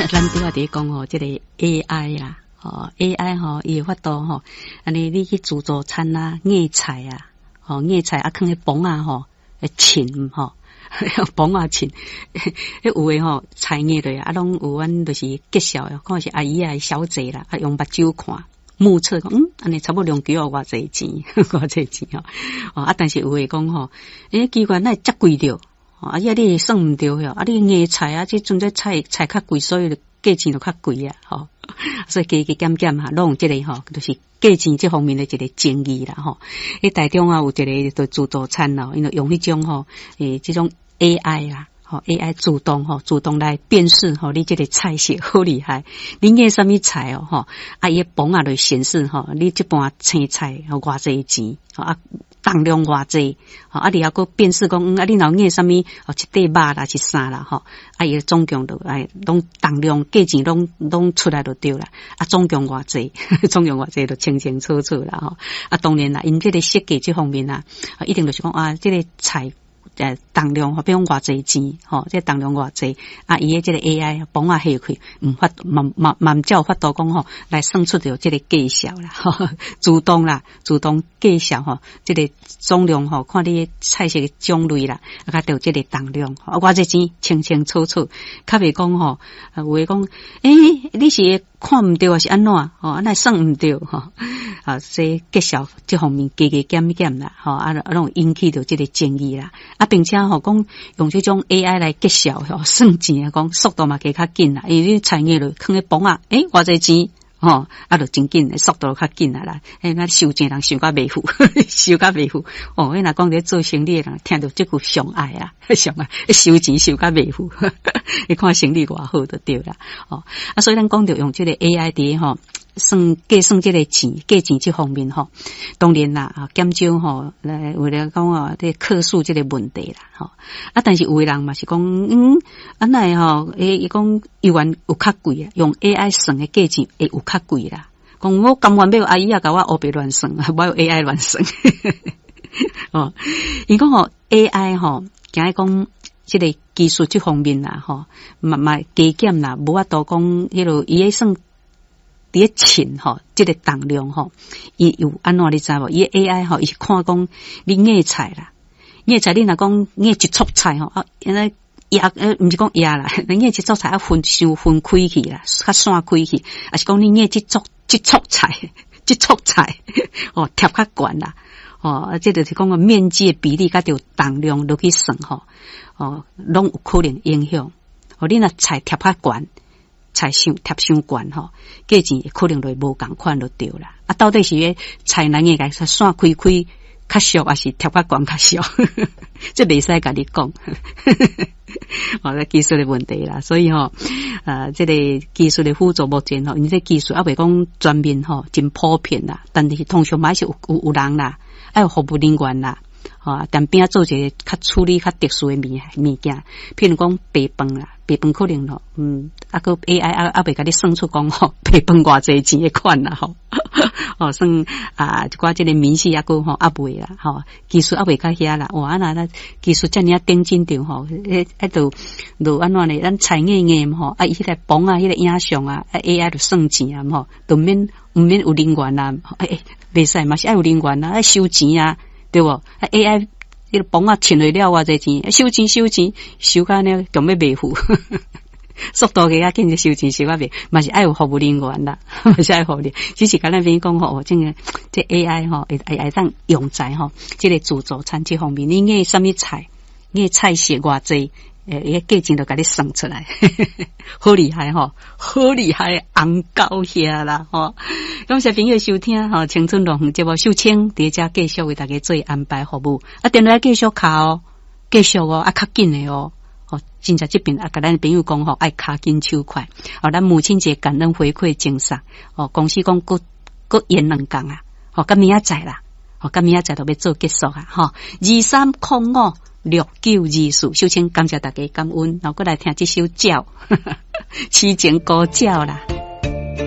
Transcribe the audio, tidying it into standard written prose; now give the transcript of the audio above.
咱拄仔伫讲吼，即个 AI 啦，AI 吼，伊有法度吼，安尼你去自助餐啊，硬菜啊，硬菜啊，放喺磅啊吼，称吼，磅啊称，有诶吼菜硬落啊，拢有阮就是介绍诶，看是阿姨啊、小姐啦，用目睭看。目测讲，安尼差不多2kg偌济钱，偌济钱吼，但是有诶讲吼，奇怪，那遮贵着，你算毋着哟，你硬菜啊，即阵这菜较贵，所以价钱就较贵啊，吼，所以加减减哈，拢有即个吼，就是价钱这方面的一个争议啦，吼，台中啊有一个就自助餐咯，因为用迄种吼，这种 AI 啦。AI 自动来辨识你这个菜色好厉害，你硬什么菜伊磅啊就显示你这盘青菜偌济钱重量偌济你还佫辨识讲你若硬什么一块肉啦是啥啦伊总共就拢重量价钱拢出来就对啦总共偌济总共偌济就清清楚楚啦当然啦因这个设计这方面一定就是讲这个菜重量比如偌济钱这重量偌济伊的这个 AI 磅啊下去慢照法度讲来算出着这个计数啦自动计数这个总量看你的菜色的种类啦甲着这个重量偌济钱清清楚楚较袂讲有诶讲你是看毋到还是安怎安算毋到这计数这方面加减啦拢引起着这个争议啦并且讲用这种 AI 来计数算钱讲速度嘛加较紧啦因为你菜叶落放喺磅啊偌济钱就真紧的速度较紧啦那收钱人收甲袂付收甲袂付若讲咧做生意的人听到这句上爱啊上爱收钱收甲袂付你看生意偌好就对啦所以咱讲着用这个 AI 伫计算这个钱价钱这方面当然啦减少来为了讲这客数这个问题啦但是有的人嘛是讲安奈伊讲有较贵用 AI 算的价钱会有较贵啦讲我甘愿要阿姨甲我黑白乱算我用 AI 乱算伊讲AI 今讲这个技术这方面啦嘛加减啦无法度讲迄落伊会算伫咧称这个重量伊有安怎你知无伊 AI 伊是看讲你硬菜啦硬菜你若讲硬一撮菜原来毋是讲压啦硬一撮菜分开去啦较散开去还是讲你硬一撮菜贴较悬啦这就是讲个面积的比例甲着重量落去算拢有可能影响你若菜贴较悬菜贴伤悬价钱可能就无共款就对啦到底是菜难个甲散开较俗还是贴较悬较俗这袂使甲你讲技术的问题啦所以这个技术的辅助目前因这技术还未讲全面真普遍啦但是通常嘛是有人啦还有服务人员啦但边做一个较处理较特殊的物件譬如讲白饭啦白饭可能个 AI 未甲你算出讲白饭偌济钱的款啦算一寡这个明细还未啦技术还未到遐啦那技术遮尔顶进着就安怎呢咱菜硬伊迄个磅啊迄个影像AI 就算钱就毋免有人员啦袂使嘛是爱有人员啦收钱啊对不AI 迄个磅啊称落了偌济钱收甲呢强要袂付速度个紧就收钱收甲袂嘛是爱有服务人员啦嘛是爱服务只是甲咱边讲这 AI 会当用在这个自助餐这方面你硬什么菜硬菜色偌济伊价钱就甲你算出来好厉害好厉害红到遐啦感谢朋友收听青春乐园节目秀清伫遮继续为大家做安排服务电话继续敲继续较紧的真正这边甲咱朋友讲爱卡紧手快咱母亲节感恩回馈精神公司讲搁延2天到明仔载啦到明仔载就要做结束23056924秀清感谢大家感恩然后过来听这首鸟痴情歌鸟啦